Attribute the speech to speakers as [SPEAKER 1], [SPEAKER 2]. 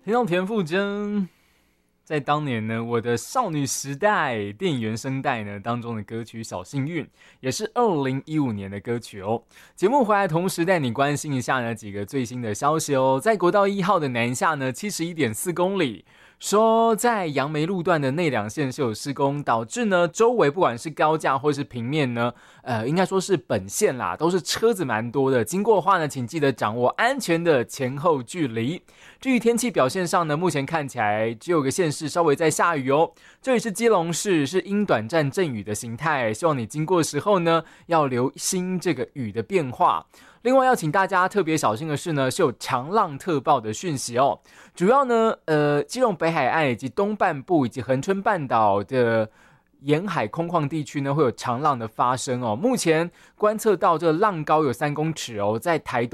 [SPEAKER 1] 听到田馥甄在当年呢，我的少女时代电影原声带呢当中的歌曲《小幸运》，也是2015年的歌曲哦。节目回来同时带你关心一下呢几个最新的消息哦。在国道1号的南下呢71.4公里，说在杨梅路段的内两线是有施工，导致呢周围不管是高架或是平面呢，应该说是本线啦，都是车子蛮多的。经过的话呢，请记得掌握安全的前后距离。至于天气表现上呢，目前看起来只有个县市稍微在下雨哦。这里是基隆市，是因短暂阵雨的形态，希望你经过的时候呢，要留心这个雨的变化。另外要请大家特别小心的是呢，是有长浪特报的讯息哦。主要呢，基隆北海岸以及东半部以及恒春半岛的沿海空旷地区呢，会有长浪的发生哦。目前观测到这个浪高有3公尺哦，在台东